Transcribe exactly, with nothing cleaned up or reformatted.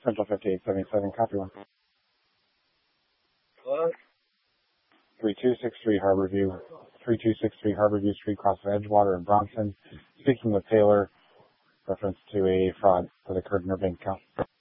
Central fifty-eight seventy-seven, copy one. What? three two six three Harborview, three two six three Harborview Street, cross of Edgewater and Bronson. Speaking with Taylor, reference to a fraud that occurred in her bank account.